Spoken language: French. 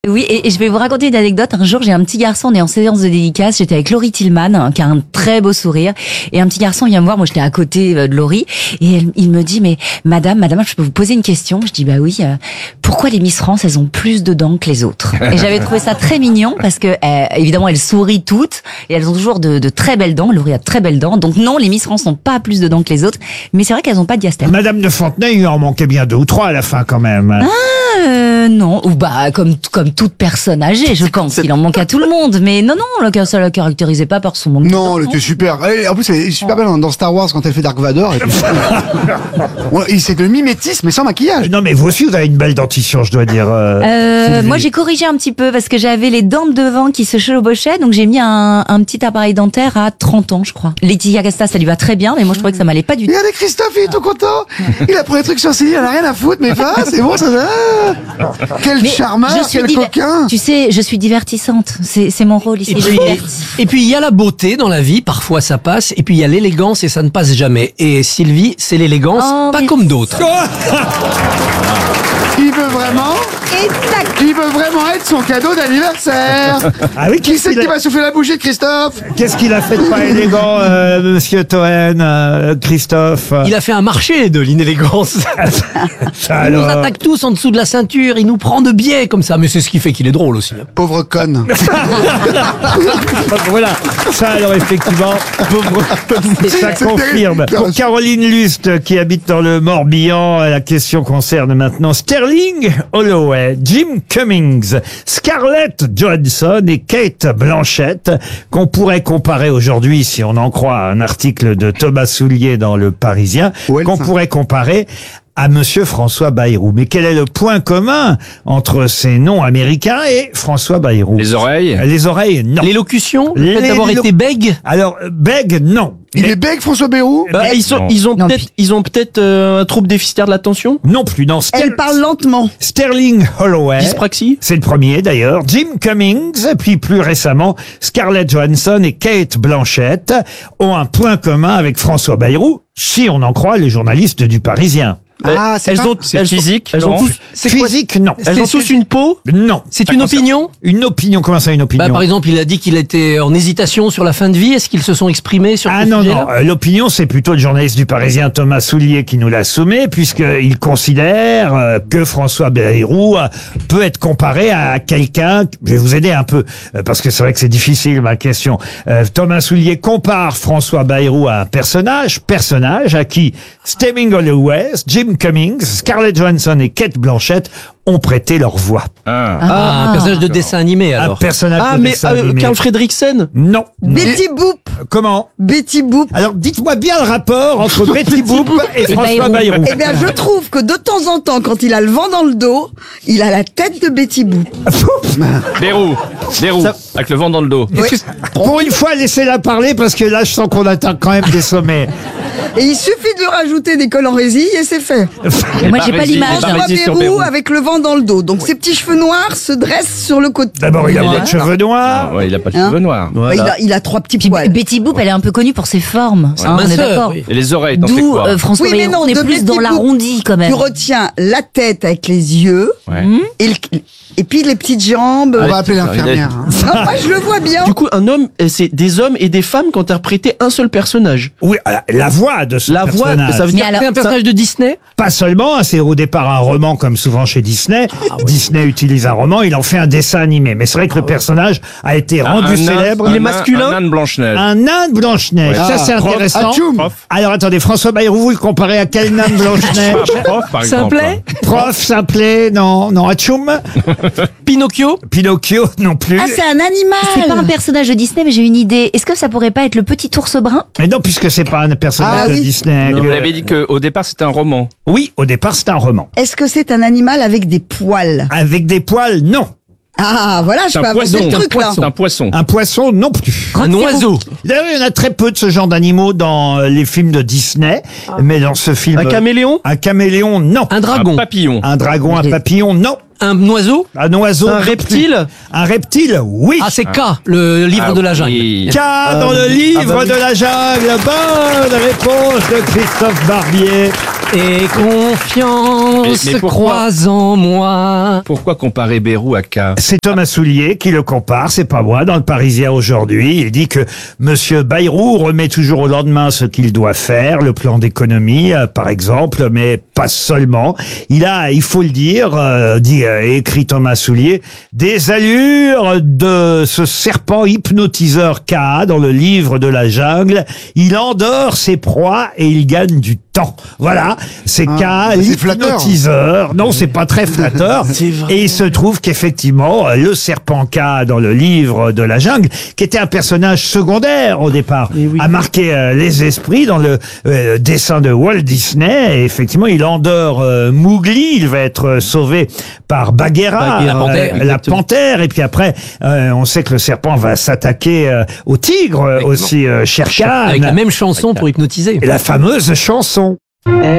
Oui, et je vais vous raconter une anecdote. Un jour, j'ai un petit garçon, on est en séance de dédicace, j'étais avec Laurie Tillman, qui a un très beau sourire, et un petit garçon vient me voir, moi j'étais à côté de Laurie, et il me dit, mais madame, je peux vous poser une question? Je dis, bah oui, pourquoi les Miss France, elles ont plus de dents que les autres? Et j'avais trouvé ça très mignon, parce que évidemment, elles sourient toutes, et elles ont toujours de très belles dents. Laurie a de très belles dents, donc non, les Miss France n'ont pas plus de dents que les autres, mais c'est vrai qu'elles n'ont pas de diastème. Madame de Fontenay, il en manquait bien 2 ou 3 à la fin quand même. Non, ou comme toute personne âgée, je pense. Il en manque à tout le monde, mais non, ça la caractérisait pas par son manque. Non, elle était super. En plus, elle est super belle dans Star Wars quand elle fait Dark Vador. C'est le mimétisme, mais sans maquillage. Non, mais vous aussi, vous avez une belle dentition, je dois dire. Moi, j'ai corrigé un petit peu parce que j'avais les dents de devant qui se chevauchaient, donc j'ai mis un petit appareil dentaire à 30 ans, je crois. Laetitia Casta, ça lui va très bien, mais moi, je trouvais que ça m'allait pas du tout. Regardez Christophe, il est tout content. Il a pris des trucs sur ses lits, il a rien à foutre, mais c'est bon, ça va. Quel charmeur, quel coquin. Tu sais, je suis divertissante. C'est mon rôle ici. Et puis il y a la beauté dans la vie, parfois ça passe, et puis il y a l'élégance et ça ne passe jamais. Et Sylvie, c'est l'élégance, pas comme d'autres. Il veut vraiment. Exact. Il veut vraiment être son cadeau d'anniversaire. Ah oui, Qui c'est qui va souffler la bougie de Christophe? Qu'est-ce qu'il a fait de pas élégant, monsieur Toen, Christophe? Il a fait un marché de l'inélégance. Il nous attaque tous en dessous de la ceinture, il nous prend de biais comme ça, mais c'est ce qui fait qu'il est drôle aussi. Pauvre conne. Voilà, ça alors effectivement, ça confirme. Pour Caroline Lust, qui habite dans le Morbihan, la question concerne maintenant Sterling Holloway, Jim Cummings, Scarlett Johansson et Kate Blanchett, qu'on pourrait comparer aujourd'hui, si on en croit un article de Thomas Soulier dans Le Parisien, qu'on pourrait comparer à Monsieur François Bayrou. Mais quel est le point commun entre ces noms américains et François Bayrou? Les oreilles? Les oreilles, non. L'élocution? Le fait d'avoir été bègue? Alors, bègue, non. Il est bègue, François Bayrou? Ils ont peut-être un trouble déficitaire de l'attention? Non plus, non. Elle parle lentement. Sterling Holloway. Dyspraxie? C'est le premier d'ailleurs. Jim Cummings, puis plus récemment, Scarlett Johansson et Kate Blanchett ont un point commun avec François Bayrou, si on en croit les journalistes du Parisien. Ah, c'est physique? Elles ont tous, Physique, non. elles ont tous une peau? Non. C'est une opinion? Une opinion, comment ça une opinion? Par exemple, il a dit qu'il était en hésitation sur la fin de vie. Est-ce qu'ils se sont exprimés sur ce non, sujet-là? non. L'opinion, c'est plutôt le journaliste du Parisien Thomas Soulier qui nous la soumet, puisqu'il considère que François Bayrou peut être comparé à quelqu'un. Je vais vous aider un peu, parce que c'est vrai que c'est difficile, ma question. Thomas Soulier compare François Bayrou à un personnage à qui Sterling Holloway, Jim Cummings, Scarlett Johansson et Kate Blanchett ont prêté leur voix. Un personnage de dessin animé, alors. Un personnage de dessin animé. Karl Fredricksen? Non. Betty Boop. Comment? Betty Boop. Alors, dites-moi bien le rapport entre Betty Boop et François Bayrou. Eh bien, je trouve que de temps en temps, quand il a le vent dans le dos, il a la tête de Betty Boop. Bérou, avec le vent dans le dos. Pour une fois, laissez-la parler, parce que là, je sens qu'on atteint quand même des sommets. Et il suffit de lui rajouter des cols en résille et c'est fait. Moi, j'ai pas l'image. François Bayrou avec le vent dans le dos. Donc ses petits cheveux noirs se dressent sur le côté. D'abord, il a pas de cheveux noirs. Ouais, il a pas de cheveux noirs. Il a 3 petits Puis poils. Betty Boop, elle est un peu connue pour ses formes. On est d'accord. Et les oreilles, t'en fais D'où quoi? François Oui, mais Bayrou, non, on est de plus Betty dans Boop. l'arrondi quand même. Tu retiens la tête avec les yeux et puis les petites jambes. On va appeler l'infirmière. Moi, je le vois bien. Du coup, c'est des hommes et des femmes qui ont interprété un seul personnage. Oui, la voix de ce personnage. Ça veut dire C'est un personnage de Disney? Pas seulement, c'est au départ un roman comme souvent chez Disney. Disney utilise un roman, il en fait un dessin animé. Mais c'est vrai que le personnage a été rendu célèbre. Il est masculin? Un nain de Blanche-Neige. Un nain de Blanche-Neige. Ça, c'est intéressant. Atchoum. Alors attendez, François Bayrou, vous le comparez à quel nain de Blanche-Neige? Prof, par exemple. Simplet? Prof, simplet, non, Atchoum. Pinocchio? Pinocchio, non plus. Ah, c'est un animal. C'est pas un personnage de Disney, mais j'ai une idée. Est-ce que ça pourrait pas être le petit ours brun? Mais non, puisque c'est pas un personnage de Disney. Vous l'avez dit qu'au départ, c'était un roman. Oui, au départ, c'est un roman. Est-ce que c'est un animal avec des poils? Avec des poils, non. Ah, voilà, je C'est peux un avancer poisson. le truc là. C'est un poisson. Un poisson, non plus. Un oiseau? D'ailleurs, il y en a très peu de ce genre d'animaux dans les films de Disney. Mais dans ce film... Un caméléon? Un caméléon, non. Un dragon? Un papillon. Un dragon, un papillon, non. Un oiseau? Un oiseau. Un reptile? Un reptile, oui. Ah, c'est K, le livre de la jungle. oui. K dans le livre oui. de la jungle. Bonne réponse de Christophe Barbier. Et confiance Mais pourquoi croise en moi. Pourquoi comparer Bérou à K? C'est Thomas Soulier qui le compare, c'est pas moi, dans le Parisien aujourd'hui. Il dit que Monsieur Bayrou remet toujours au lendemain ce qu'il doit faire, le plan d'économie, par exemple, mais pas seulement. Il a, il faut le dire, écrit Thomas Soulier, des allures de ce serpent hypnotiseur K dans le livre de la jungle. Il endort ses proies et il gagne du temps. Voilà, c'est K, c'est flatteur. l'hypnotiseur. Non, c'est pas très flatteur. Et il se trouve qu'effectivement, le serpent K dans le livre de la jungle, qui était un personnage secondaire au départ, a marqué les esprits dans le dessin de Walt Disney. Et effectivement, il endort Mowgli. Il va être sauvé par Bagheera, la panthère. Et puis après, on sait que le serpent va s'attaquer au tigre aussi, Shere Khan. Avec la même chanson pour hypnotiser. Et la fameuse chanson.